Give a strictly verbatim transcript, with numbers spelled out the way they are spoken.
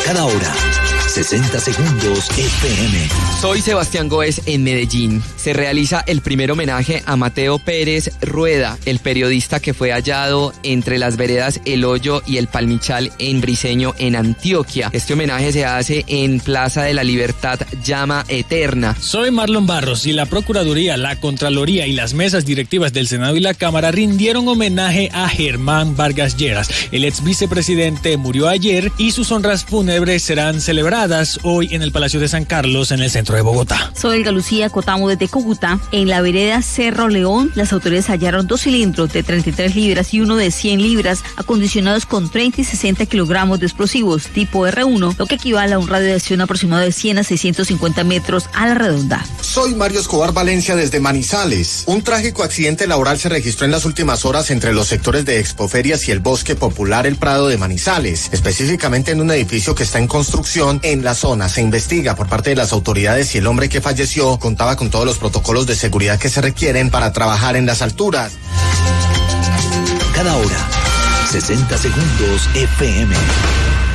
Cada hora, sesenta segundos F M. Soy Sebastián Góez en Medellín. Se realiza el primer homenaje a Mateo Pérez Rueda, el periodista que fue hallado entre las veredas El Hoyo y El Palmichal en Briceño, en Antioquia. Este homenaje se hace en Plaza de la Libertad Llama Eterna. Soy Marlon Barros y la Procuraduría, la Contraloría y las mesas directivas del Senado y la Cámara rindieron homenaje a Germán Vargas Lleras. El ex vicepresidente murió ayer y sus honras fúnebres serán celebradas hoy en el Palacio de San Carlos, en el centro de Bogotá. Soy Elga Lucía Cotamo desde Cúcuta. En la vereda Cerro León, las autoridades hallaron dos cilindros de treinta y tres libras y uno de cien libras, acondicionados con treinta y sesenta kilogramos de explosivos tipo erre uno, lo que equivale a un radio de acción aproximado de cien a seiscientos cincuenta metros a la redonda. Soy Mario Escobar Valencia desde Manizales. Un trágico accidente laboral se registró en las últimas horas entre los sectores de Expoferias y el Bosque Popular El Prado de Manizales, específicamente en un edificio que está en construcción en la zona. Se investiga por parte de las autoridades si el hombre que falleció contaba con todos los protocolos de seguridad que se requieren para trabajar en las alturas. Cada hora, sesenta segundos F M.